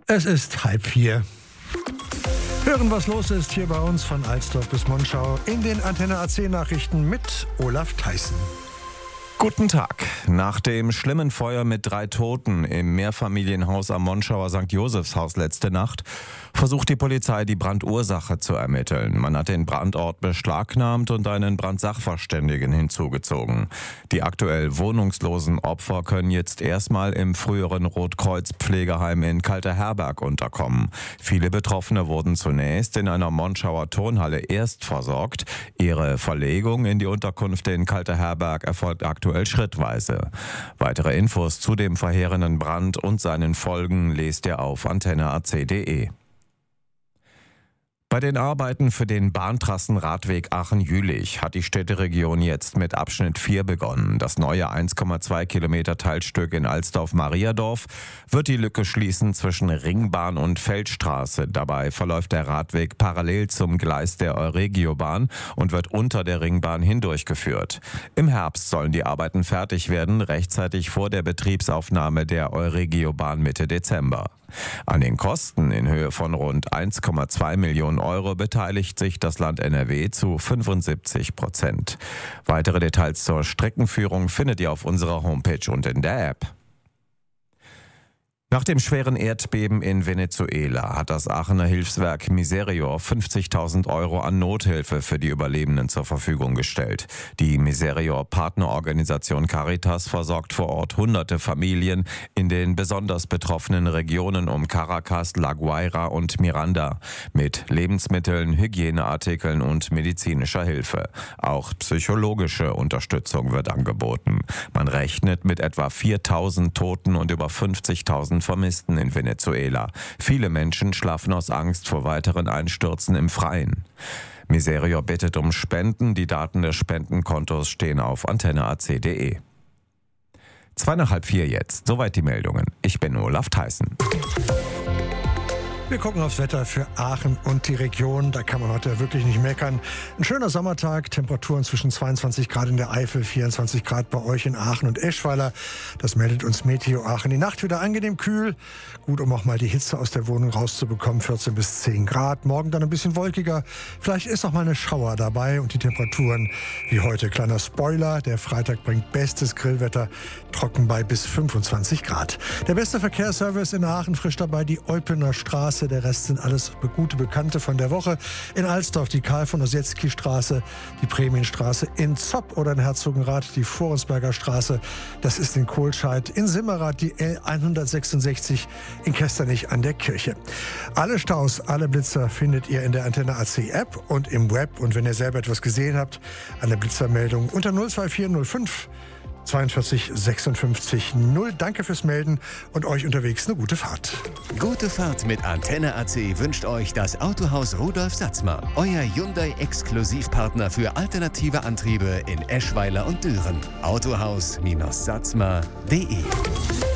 Es ist 3:30. Hören, was los ist hier bei uns von Alsdorf bis Monschau in den Antenne AC Nachrichten mit Olaf Theissen. Guten Tag. Nach dem schlimmen Feuer mit 3 Toten im Mehrfamilienhaus am Monschauer St. Josefshaus letzte Nacht versucht die Polizei, die Brandursache zu ermitteln. Man hat den Brandort beschlagnahmt und einen Brandsachverständigen hinzugezogen. Die aktuell wohnungslosen Opfer können jetzt erstmal im früheren Rotkreuz-Pflegeheim in Kalteherberg unterkommen. Viele Betroffene wurden zunächst in einer Monschauer Turnhalle erst versorgt. Ihre Verlegung in die Unterkunft in Kalteherberg erfolgt aktuell schrittweise. Weitere Infos zu dem verheerenden Brand und seinen Folgen lest ihr auf antenneac.de. Bei den Arbeiten für den Bahntrassenradweg Aachen-Jülich hat die Städteregion jetzt mit Abschnitt 4 begonnen. Das neue 1,2 Kilometer Teilstück in Alsdorf-Mariadorf wird die Lücke schließen zwischen Ringbahn und Feldstraße. Dabei verläuft der Radweg parallel zum Gleis der Euregiobahn und wird unter der Ringbahn hindurchgeführt. Im Herbst sollen die Arbeiten fertig werden, rechtzeitig vor der Betriebsaufnahme der Euregiobahn Mitte Dezember. An den Kosten in Höhe von rund 1,2 Millionen Euro beteiligt sich das Land NRW zu 75%. Weitere Details zur Streckenführung findet ihr auf unserer Homepage und in der App. Nach dem schweren Erdbeben in Venezuela hat das Aachener Hilfswerk Miserior 50.000 Euro an Nothilfe für die Überlebenden zur Verfügung gestellt. Die Miserior-Partnerorganisation Caritas versorgt vor Ort hunderte Familien in den besonders betroffenen Regionen um Caracas, La Guaira und Miranda mit Lebensmitteln, Hygieneartikeln und medizinischer Hilfe. Auch psychologische Unterstützung wird angeboten. Man rechnet mit etwa 4.000 Toten und über 50.000 Vermissten in Venezuela. Viele Menschen schlafen aus Angst vor weiteren Einstürzen im Freien. Miserior bittet um Spenden. Die Daten des Spendenkontos stehen auf antenneac.de. 3:30 jetzt. Soweit die Meldungen. Ich bin Olaf Theissen. Wir gucken aufs Wetter für Aachen und die Region. Da kann man heute wirklich nicht meckern. Ein schöner Sommertag, Temperaturen zwischen 22 Grad in der Eifel, 24 Grad bei euch in Aachen und Eschweiler. Das meldet uns Meteo Aachen. Die Nacht wieder angenehm kühl. Gut, um auch mal die Hitze aus der Wohnung rauszubekommen, 14 bis 10 Grad. Morgen dann ein bisschen wolkiger. Vielleicht ist auch mal eine Schauer dabei und die Temperaturen wie heute. Kleiner Spoiler, der Freitag bringt bestes Grillwetter, trocken bei bis 25 Grad. Der beste Verkehrsservice in Aachen, frisch dabei die Eupener Straße. Der Rest sind alles gute Bekannte von der Woche. In Alsdorf die Karl von Ossietzky Straße, die Prämienstraße, in Zopp oder in Herzogenrath die Forensberger Straße, das ist in Kohlscheid, in Simmerath die L166, in Kesternich an der Kirche. Alle Staus, alle Blitzer findet ihr in der Antenne AC App und im Web. Und wenn ihr selber etwas gesehen habt, eine Blitzermeldung unter 02405 42 56 0. Danke fürs Melden und euch unterwegs eine gute Fahrt. Gute Fahrt mit Antenne AC wünscht euch das Autohaus Rudolf Satzmer. Euer Hyundai-Exklusivpartner für alternative Antriebe in Eschweiler und Düren. Autohaus-satzmer.de